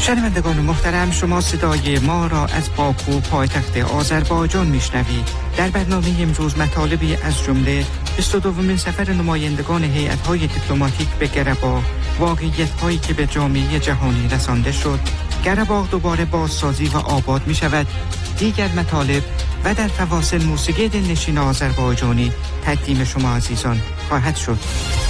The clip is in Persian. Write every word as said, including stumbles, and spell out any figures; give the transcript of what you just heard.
شنوندگان محترم، شما صدای ما را از باکو پایتخت آذربایجان میشنوید. در برنامه امروز مطالبی از جمله بیست و دومین سفر نمایندگان هیئت‌های دیپلماتیک به قره‌باغ، واقعیت‌هایی که به جامعه جهانی رسانده شد، قره‌باغ دوباره بازسازی و آباد می‌شود، دیگر مطالب و در فواصل موسیقی دلنشین آذربایجانی تقدیم شما عزیزان خواهد شد.